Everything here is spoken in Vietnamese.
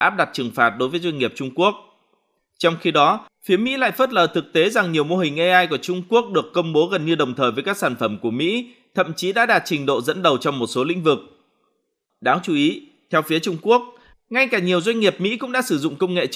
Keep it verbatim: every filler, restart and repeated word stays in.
áp đặt trừng phạt đối với doanh nghiệp Trung Quốc. Trong khi đó, phía Mỹ lại phớt lờ thực tế rằng nhiều mô hình a i của Trung Quốc được công bố gần như đồng thời với các sản phẩm của Mỹ, thậm chí đã đạt trình độ dẫn đầu trong một số lĩnh vực. Đáng chú ý, theo phía Trung Quốc, ngay cả nhiều doanh nghiệp Mỹ cũng đã sử dụng công nghệ